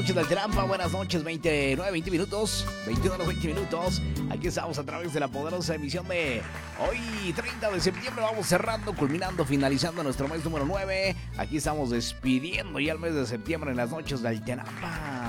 Noches del Trampa, buenas noches, 20 minutos, 21 horas 20 minutos. Aquí estamos a través de la poderosa emisión de hoy, 30 de septiembre. Vamos cerrando, culminando, finalizando nuestro mes número 9. Aquí estamos despidiendo ya el mes de septiembre en las noches del Trampa.